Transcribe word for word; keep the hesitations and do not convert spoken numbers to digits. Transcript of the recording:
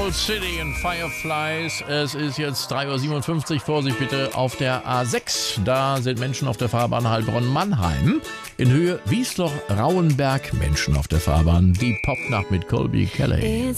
Old City and Fireflies. Es ist jetzt drei Uhr siebenundfünfzig. Vorsicht bitte auf der A sechs. Da sind Menschen auf der Fahrbahn Heilbronn-Mannheim. In Höhe Wiesloch-Rauenberg. Menschen auf der Fahrbahn. Die Popnacht mit Colby Kelly.